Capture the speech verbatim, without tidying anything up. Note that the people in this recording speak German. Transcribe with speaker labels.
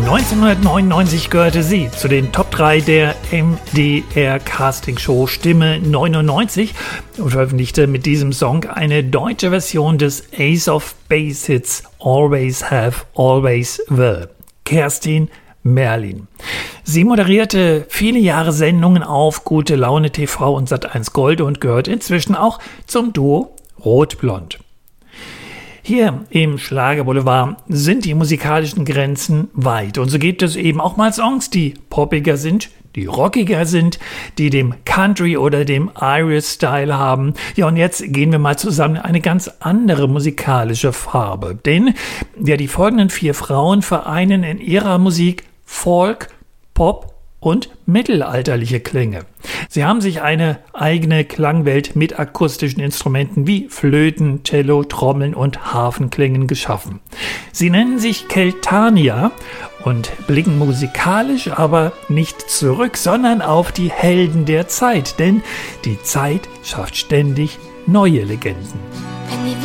Speaker 1: neunzehnhundertneunundneunzig gehörte sie zu den Top drei der M D R Castingshow Stimme neunundneunzig und veröffentlichte mit diesem Song eine deutsche Version des Ace of Base Hits Always Have, Always Will. Kerstin Merlin. Sie moderierte viele Jahre Sendungen auf Gute Laune T V und Sat eins Gold und gehört inzwischen auch zum Duo Rot-Blond. Hier im Schlagerboulevard sind die musikalischen Grenzen weit und so gibt es eben auch mal Songs, die poppiger sind, die rockiger sind, die dem Country oder dem Irish-Style haben. Ja, und jetzt gehen wir mal zusammen in eine ganz andere musikalische Farbe. Denn ja, die folgenden vier Frauen vereinen in ihrer Musik Folk, Pop und mittelalterliche Klänge. Sie haben sich eine eigene Klangwelt mit akustischen Instrumenten wie Flöten, Cello, Trommeln und Harfenklängen geschaffen. Sie nennen sich Keltania und blicken musikalisch aber nicht zurück, sondern auf die Helden der Zeit, denn die Zeit schafft ständig neue Legenden.